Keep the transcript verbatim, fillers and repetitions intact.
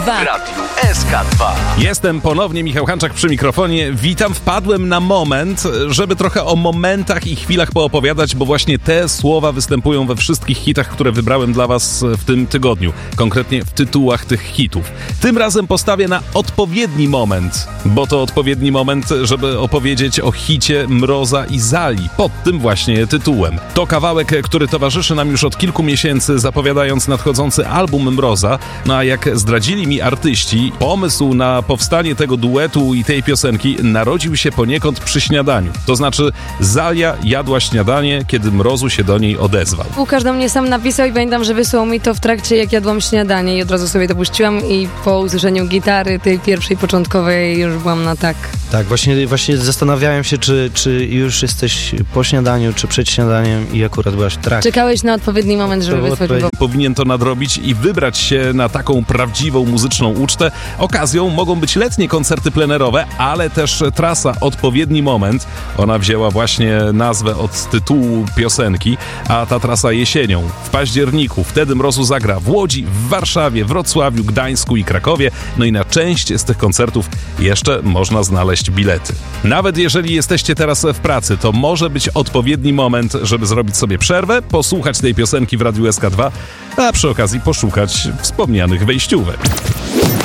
W Radiu S K dwa. Jestem ponownie Michał Hanczak przy mikrofonie. Witam, wpadłem na moment, żeby trochę o momentach i chwilach poopowiadać, bo właśnie te słowa występują we wszystkich hitach, które wybrałem dla was w tym tygodniu. Konkretnie w tytułach tych hitów. Tym razem postawię na odpowiedni moment, bo to odpowiedni moment, żeby opowiedzieć o hicie Mroza i Zali pod tym właśnie tytułem. To kawałek, który towarzyszy nam już od kilku miesięcy, zapowiadając nadchodzący album Mroza. No a jak zdradzili mi artyści, pomysł na powstanie tego duetu i tej piosenki narodził się poniekąd przy śniadaniu. To znaczy Zalia jadła śniadanie, kiedy Mrozu się do niej odezwał. Łukasz do mnie sam napisał i pamiętam, że wysłał mi to w trakcie, jak jadłam śniadanie i od razu sobie to puściłam i po usłyszeniu gitary, tej pierwszej, początkowej, już byłam na tak. Tak, właśnie, właśnie zastanawiałem się, czy, czy już jesteś po śniadaniu, czy przed śniadaniem i akurat byłaś w trakcie. Czekałeś na odpowiedni moment, żeby To wysłać odpowiedź- go. Powinien to nadrobić i wybrać się na taką prawdziwą muzyczną ucztę. Okazją mogą być letnie koncerty plenerowe, ale też trasa Odpowiedni Moment. Ona wzięła właśnie nazwę od tytułu piosenki, a ta trasa jesienią, w październiku. Wtedy Mrozu zagra w Łodzi, w Warszawie, Wrocławiu, Gdańsku i Krakowie. No i na część z tych koncertów jeszcze można znaleźć bilety. Nawet jeżeli jesteście teraz w pracy, to może być odpowiedni moment, żeby zrobić sobie przerwę, posłuchać tej piosenki w Radiu S K dwa, a przy okazji poszukać wspomnianych wejściówek.